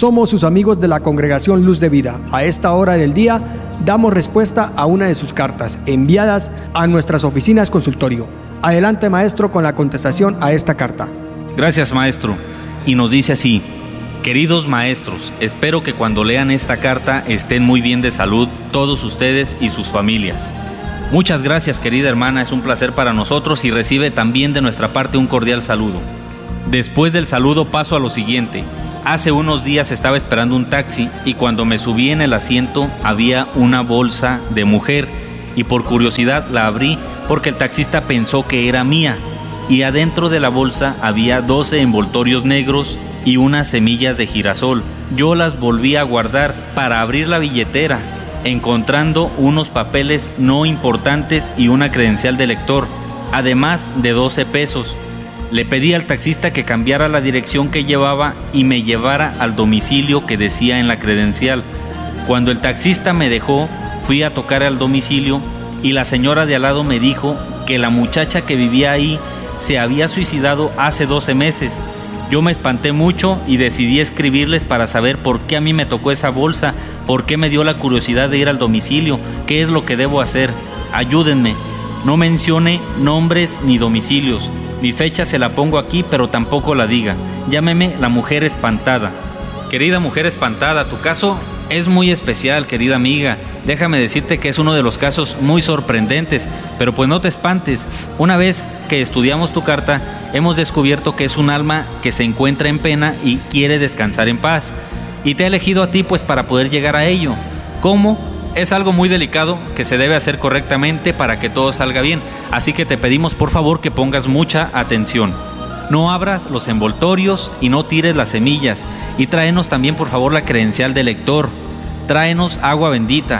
Somos sus amigos de la Congregación Luz de Vida. A esta hora del día damos respuesta a una de sus cartas enviadas a nuestras oficinas consultorio. Adelante, maestro, con la contestación a esta carta. Gracias, maestro. Y nos dice así: queridos maestros, espero que cuando lean esta carta estén muy bien de salud todos ustedes y sus familias. Muchas gracias, querida hermana, es un placer para nosotros y recibe también de nuestra parte un cordial saludo. Después del saludo paso a lo siguiente. Hace unos días estaba esperando un taxi y cuando me subí en el asiento había una bolsa de mujer y por curiosidad la abrí porque el taxista pensó que era mía y adentro de la bolsa había 12 envoltorios negros y unas semillas de girasol. Yo las volví a guardar para abrir la billetera, encontrando unos papeles no importantes y una credencial de lector, además de 12 pesos. Le pedí al taxista que cambiara la dirección que llevaba y me llevara al domicilio que decía en la credencial. Cuando el taxista me dejó, fui a tocar al domicilio y la señora de al lado me dijo que la muchacha que vivía ahí se había suicidado hace 12 meses. Yo me espanté mucho y decidí escribirles para saber por qué a mí me tocó esa bolsa, por qué me dio la curiosidad de ir al domicilio, qué es lo que debo hacer. Ayúdenme. No mencione nombres ni domicilios. Mi fecha se la pongo aquí, pero tampoco la diga. Llámeme la mujer espantada. Querida mujer espantada, tu caso es muy especial, querida amiga. Déjame decirte que es uno de los casos muy sorprendentes, pero pues no te espantes. Una vez que estudiamos tu carta, hemos descubierto que es un alma que se encuentra en pena y quiere descansar en paz. Y te he elegido a ti pues para poder llegar a ello. ¿Cómo? Es algo muy delicado que se debe hacer correctamente para que todo salga bien, así que te pedimos por favor que pongas mucha atención. No abras los envoltorios y no tires las semillas, y tráenos también por favor la credencial de lector. Tráenos agua bendita,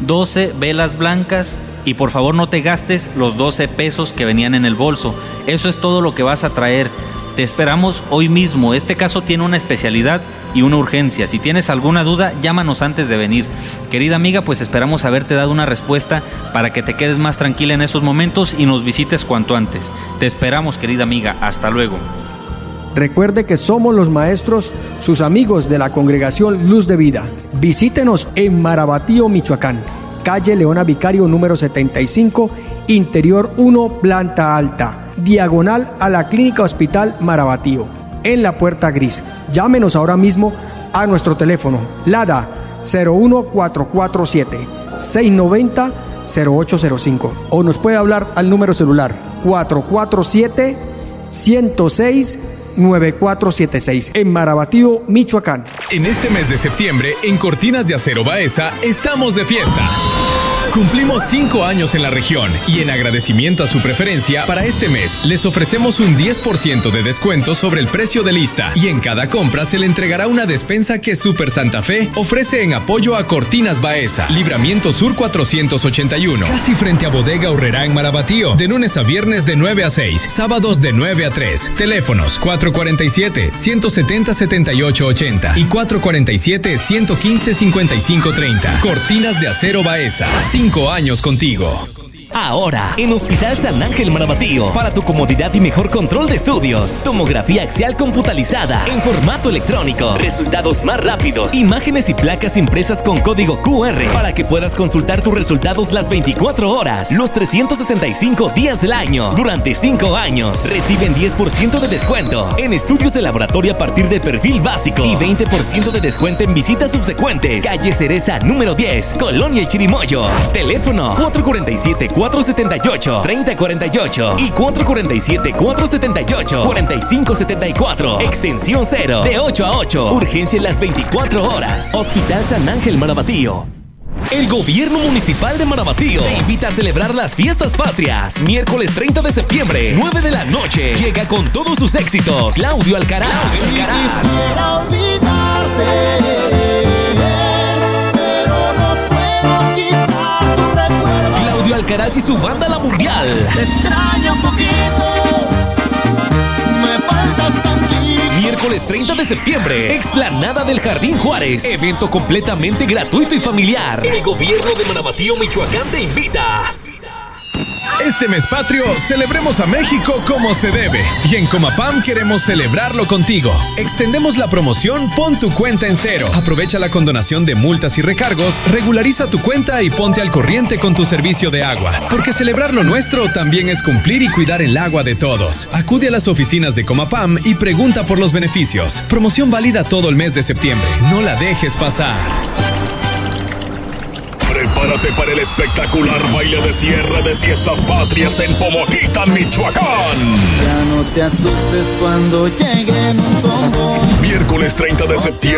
12 velas blancas y por favor no te gastes los 12 pesos que venían en el bolso. Eso es todo lo que vas a traer. Te esperamos hoy mismo. Este caso tiene una especialidad y una urgencia. Si tienes alguna duda, llámanos antes de venir. Querida amiga, pues esperamos haberte dado una respuesta para que te quedes más tranquila en esos momentos y nos visites cuanto antes. Te esperamos, querida amiga. Hasta luego. Recuerde que somos los maestros, sus amigos de la Congregación Luz de Vida. Visítenos en Marabatío, Michoacán, calle Leona Vicario número 75, interior 1, planta alta, diagonal a la Clínica Hospital Marabatío, en la Puerta Gris. Llámenos ahora mismo a nuestro teléfono LADA 01447 690 0805 o nos puede hablar al número celular 447 106 9476 en Marabatío, Michoacán. En este mes de septiembre, en Cortinas de Acero Baeza, estamos de fiesta. Cumplimos 5 años en la región y en agradecimiento a su preferencia, para este mes les ofrecemos un 10% de descuento sobre el precio de lista y en cada compra se le entregará una despensa que Super Santa Fe ofrece en apoyo a Cortinas Baeza, Libramiento Sur 481, casi frente a Bodega Aurrerá en Marabatío, de lunes a viernes de 9 a 6, sábados de 9 a 3. Teléfonos 447-170-7880 y 447-115-5530. Cortinas de Acero Baeza. 5 años contigo. Ahora, en Hospital San Ángel Marabatío, para tu comodidad y mejor control de estudios. Tomografía axial computalizada en formato electrónico. Resultados más rápidos. Imágenes y placas impresas con código QR para que puedas consultar tus resultados las 24 horas, los 365 días del año. Durante 5 años, reciben 10% de descuento en estudios de laboratorio a partir de perfil básico y 20% de descuento en visitas subsecuentes. Calle Cereza número 10, Colonia Chirimoyo. Teléfono 447-478-3048 y 447-478-4574. Extensión 0, de 8 a 8. Urgencia en las 24 horas. Hospital San Ángel Marabatío. El gobierno municipal de Marabatío te invita a celebrar las fiestas patrias. Miércoles 30 de septiembre, 9 de la noche. Llega con todos sus éxitos Claudio Alcaraz. Claudio Alcaraz y su banda La Mundial. Te extraño un poquito, me faltas tantito. Miércoles 30 de septiembre, explanada del Jardín Juárez. Evento completamente gratuito y familiar. El gobierno de Marabatío, Michoacán te invita. Este mes patrio, celebremos a México como se debe. Y en Comapam queremos celebrarlo contigo. Extendemos la promoción Pon tu cuenta en cero. Aprovecha la condonación de multas y recargos, regulariza tu cuenta y ponte al corriente con tu servicio de agua. Porque celebrar lo nuestro también es cumplir y cuidar el agua de todos. Acude a las oficinas de Comapam y pregunta por los beneficios. Promoción válida todo el mes de septiembre. No la dejes pasar. Prepárate para el espectacular baile de cierre de Fiestas Patrias en Pomoquita, Michoacán. Ya no te asustes cuando lleguen un combo. Miércoles 30 de septiembre.